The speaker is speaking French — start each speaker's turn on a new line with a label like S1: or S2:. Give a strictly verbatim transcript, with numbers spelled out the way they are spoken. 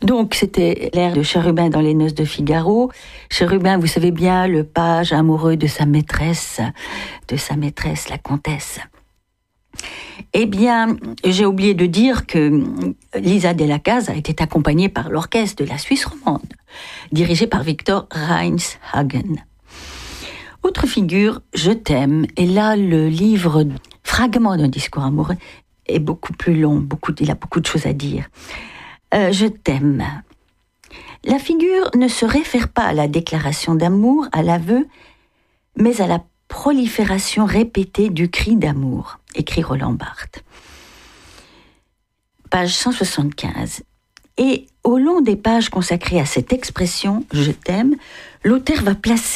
S1: Donc, c'était l'air de Chérubin dans Les Noces de Figaro. Chérubin, vous savez bien, le page amoureux de sa maîtresse, de sa maîtresse, la comtesse. Eh bien, j'ai oublié de dire que Lisa Delacaze a été accompagnée par l'orchestre de la Suisse romande, dirigé par Victor Reinshagen. Autre figure, Je t'aime, et là, le livre Fragment d'un discours amoureux est beaucoup plus long, beaucoup, il a beaucoup de choses à dire. Euh, je t'aime. La figure ne se réfère pas à la déclaration d'amour, à l'aveu, mais à la prolifération répétée du cri d'amour, écrit Roland Barthes. Page cent soixante-quinze. Et au long des pages consacrées à cette expression, je t'aime, l'auteur va placer